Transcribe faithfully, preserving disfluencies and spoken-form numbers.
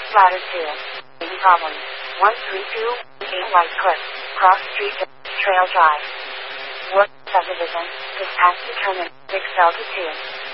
Ladder two. Any problems? one three two eight White Cliff, Cross Street, Trail Drive. Wood Subdivision. This path determined. six Delta two.